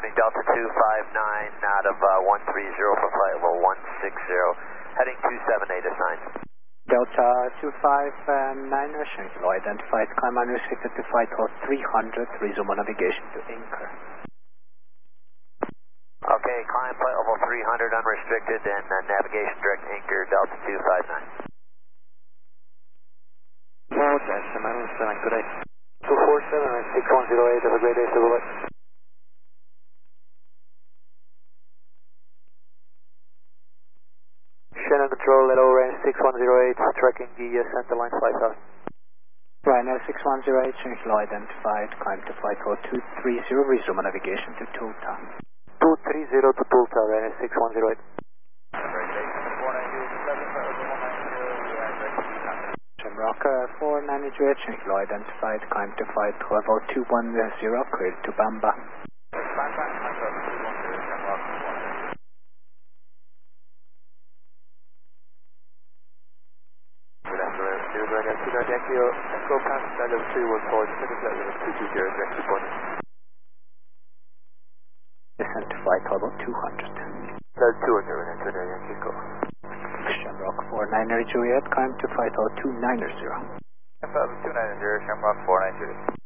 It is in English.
morning, Delta 259 out of 130 for flight level 160, heading 278 assigned. Delta 259, Shankill identified, climb unrestricted to flight hold 300, resume on navigation to anchor. Okay, climb flight level 300 unrestricted and navigation direct anchor Delta 259. Well, that's the minus 7, good day. 247 and 6108, have a great day, Silverlight. Shannon Control, let over range 6108, tracking the center line flight south. Ryanair 6108, Shankill identified, climb to flight hold 230, resume on navigation to Tulta. 230 to Tulta, Ryanair 6108. Shamrock 490, Shankill identified, climb to flight level 210, cleared to Bamba. Good afternoon, Ryanair 290 Echo, Echo passenger level 314, center flight level 220, direct report. Descent to flight level 200. Level 200, Ryanair 290 Echo. Shamrock 490 Juliet, climb to flight level 290. Level 290, Shamrock 490.